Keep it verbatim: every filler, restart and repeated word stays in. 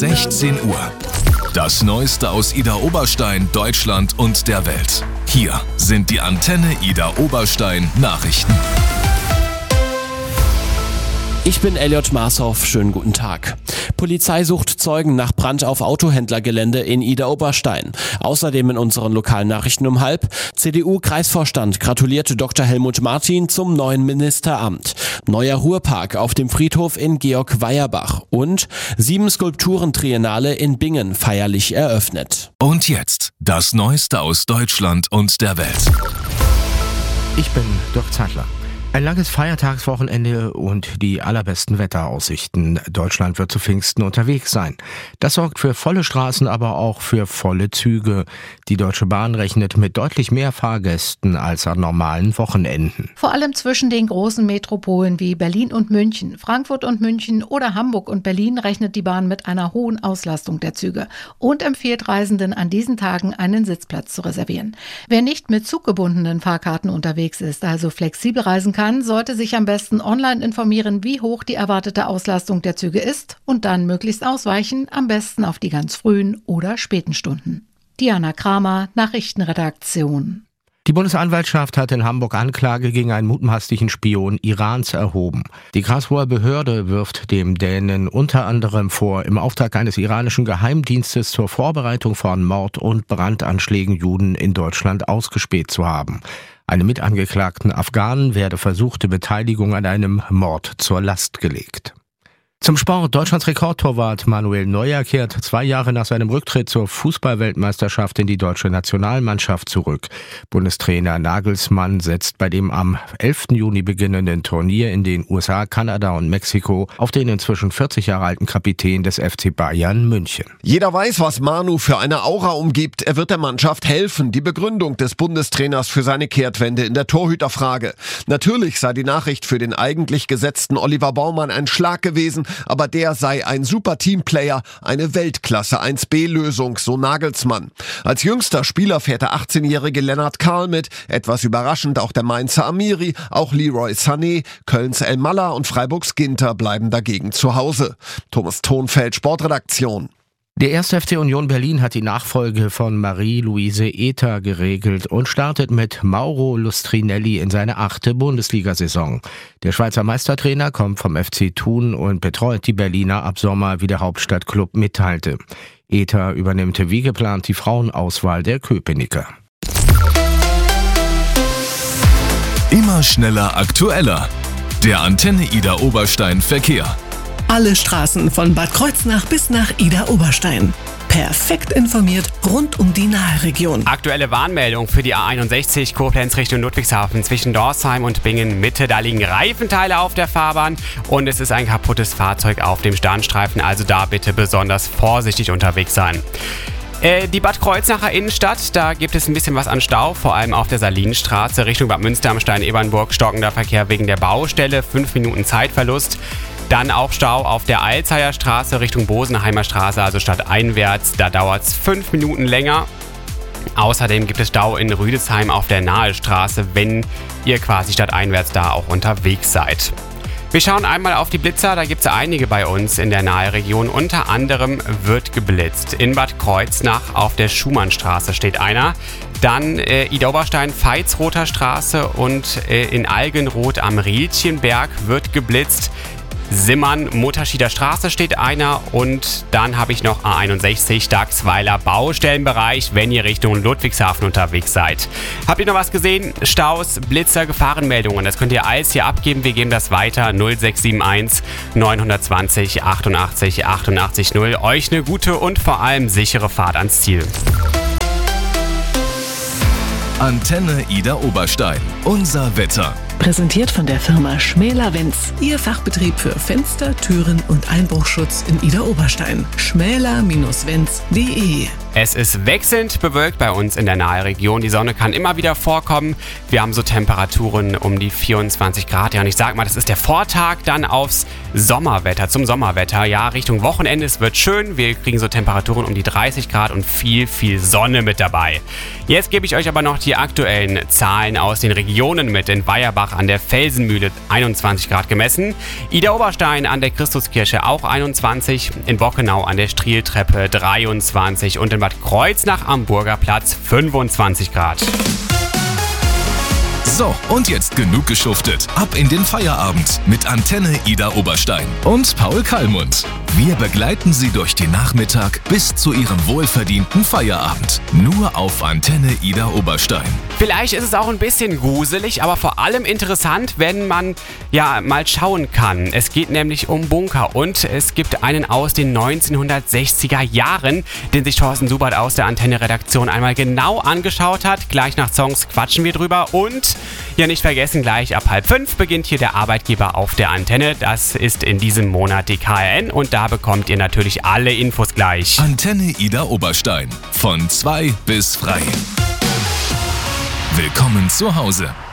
sechzehn Uhr. Das Neueste aus Idar-Oberstein, Deutschland und der Welt. Hier sind die Antenne Idar-Oberstein Nachrichten. Ich bin Elliot Marshoff, schönen guten Tag. Polizei sucht Zeugen nach Brand auf Autohändlergelände in Idar-Oberstein. Außerdem in unseren lokalen Nachrichten um halb. C D U-Kreisvorstand gratulierte Doktor Helmut Martin zum neuen Ministeramt. Neuer Ruhepark auf dem Friedhof in Georg-Weierbach. Und sieben Skulpturentriennale in Bingen feierlich eröffnet. Und jetzt das Neueste aus Deutschland und der Welt. Ich bin Dirk Zeitler. Ein langes Feiertagswochenende und die allerbesten Wetteraussichten. Deutschland wird zu Pfingsten unterwegs sein. Das sorgt für volle Straßen, aber auch für volle Züge. Die Deutsche Bahn rechnet mit deutlich mehr Fahrgästen als an normalen Wochenenden. Vor allem zwischen den großen Metropolen wie Berlin und München, Frankfurt und München oder Hamburg und Berlin rechnet die Bahn mit einer hohen Auslastung der Züge und empfiehlt Reisenden an diesen Tagen einen Sitzplatz zu reservieren. Wer nicht mit zuggebundenen Fahrkarten unterwegs ist, also flexibel reisen kann, Kann, sollte sich am besten online informieren, wie hoch die erwartete Auslastung der Züge ist und dann möglichst ausweichen, am besten auf die ganz frühen oder späten Stunden. Diana Kramer, Nachrichtenredaktion. Die Bundesanwaltschaft hat in Hamburg Anklage gegen einen mutmaßlichen Spion Irans erhoben. Die Karlsruher Behörde wirft dem Dänen unter anderem vor, im Auftrag eines iranischen Geheimdienstes zur Vorbereitung von Mord- und Brandanschlägen Juden in Deutschland ausgespäht zu haben. Einem mitangeklagten Afghanen werde versuchte Beteiligung an einem Mord zur Last gelegt. Zum Sport. Deutschlands Rekordtorwart Manuel Neuer kehrt zwei Jahre nach seinem Rücktritt zur Fußball-Weltmeisterschaft in die deutsche Nationalmannschaft zurück. Bundestrainer Nagelsmann setzt bei dem am elften Juni beginnenden Turnier in den U S A, Kanada und Mexiko auf den inzwischen vierzig Jahre alten Kapitän des F C Bayern München. Jeder weiß, was Manu für eine Aura umgibt. Er wird der Mannschaft helfen. Die Begründung des Bundestrainers für seine Kehrtwende in der Torhüterfrage. Natürlich sei die Nachricht für den eigentlich gesetzten Oliver Baumann ein Schlag gewesen, aber der sei ein super Teamplayer, eine Weltklasse eins B Lösung, so Nagelsmann. Als jüngster Spieler fährt der achtzehnjährige Lennart Karl mit, etwas überraschend auch der Mainzer Amiri, auch Leroy Sané, Kölns El Malla und Freiburgs Ginter bleiben dagegen zu Hause. Thomas Thonfeld, Sportredaktion. Der erste F C Union Berlin hat die Nachfolge von Marie-Louise Ether geregelt und startet mit Mauro Lustrinelli in seine achte Bundesliga-Saison. Der Schweizer Meistertrainer kommt vom F C Thun und betreut die Berliner ab Sommer, wie der Hauptstadtklub mitteilte. Ether übernimmt wie geplant die Frauenauswahl der Köpenicker. Immer schneller, aktueller. Der Antenne Idar-Oberstein Verkehr. Alle Straßen von Bad Kreuznach bis nach Idar-Oberstein. Perfekt informiert rund um die Nahe-Region. Aktuelle Warnmeldung für die A einundsechzig Koblenz Richtung Ludwigshafen zwischen Dorsheim und Bingen Mitte. Da liegen Reifenteile auf der Fahrbahn und es ist ein kaputtes Fahrzeug auf dem Standstreifen. Also da bitte besonders vorsichtig unterwegs sein. Die Bad Kreuznacher Innenstadt, da gibt es ein bisschen was an Stau, vor allem auf der Salinenstraße Richtung Bad Münster am Stein-Ebernburg, stockender Verkehr wegen der Baustelle, fünf Minuten Zeitverlust. Dann auch Stau auf der Alzheimer Straße Richtung Bosenheimer Straße, also stadteinwärts, da dauert es fünf Minuten länger. Außerdem gibt es Stau in Rüdesheim auf der Nahestraße, wenn ihr quasi stadteinwärts da auch unterwegs seid. Wir schauen einmal auf die Blitzer, da gibt es einige bei uns in der Naheregion. Unter anderem wird geblitzt. In Bad Kreuznach auf der Schumannstraße steht einer. Dann äh, Idar-Oberstein, Veitsroter Straße und äh, in Algenroth am Rielchenberg wird geblitzt. Simmern, Mutterschieder Straße steht einer und dann habe ich noch A einundsechzig, Dachsweiler Baustellenbereich, wenn ihr Richtung Ludwigshafen unterwegs seid. Habt ihr noch was gesehen? Staus, Blitzer, Gefahrenmeldungen, das könnt ihr alles hier abgeben. Wir geben das weiter null sechs sieben eins neun zwei null achtundachtzig achtundachtzig null. Euch eine gute und vor allem sichere Fahrt ans Ziel. Antenne Idar-Oberstein. Unser Wetter. Präsentiert von der Firma Schmäler-Wenz. Ihr Fachbetrieb für Fenster, Türen und Einbruchschutz in Idar-Oberstein. schmäler Bindestrich wenz punkt de Es ist wechselnd bewölkt bei uns in der Nahregion. Die Sonne kann immer wieder vorkommen. Wir haben so Temperaturen um die vierundzwanzig Grad. Ja, und ich sag mal, das ist der Vortag dann aufs Sommerwetter, zum Sommerwetter. Ja, Richtung Wochenende, es wird schön. Wir kriegen so Temperaturen um die dreißig Grad und viel, viel Sonne mit dabei. Jetzt gebe ich euch aber noch die aktuellen Zahlen aus den Regionen mit. In Weierbach an der Felsenmühle einundzwanzig Grad gemessen. Idar Oberstein an der Christuskirche auch einundzwanzig. In Bockenau an der Strieltreppe dreiundzwanzig. Und in Bad Kreuznach am Burgerplatz fünfundzwanzig Grad. So, und jetzt genug geschuftet. Ab in den Feierabend mit Antenne Idar Oberstein und Paul Kallmund. Wir begleiten Sie durch den Nachmittag bis zu Ihrem wohlverdienten Feierabend. Nur auf Antenne Idar Oberstein. Vielleicht ist es auch ein bisschen gruselig, aber vor allem interessant, wenn man ja mal schauen kann. Es geht nämlich um Bunker und es gibt einen aus den neunzehnhundertsechziger Jahren, den sich Thorsten Subert aus der Antenne-Redaktion einmal genau angeschaut hat. Gleich nach Songs quatschen wir drüber und ja, nicht vergessen, gleich ab halb fünf beginnt hier der Arbeitgeber auf der Antenne. Das ist in diesem Monat die K R N und da bekommt ihr natürlich alle Infos gleich. Antenne Idar Oberstein. Von zwei bis frei. Willkommen zu Hause.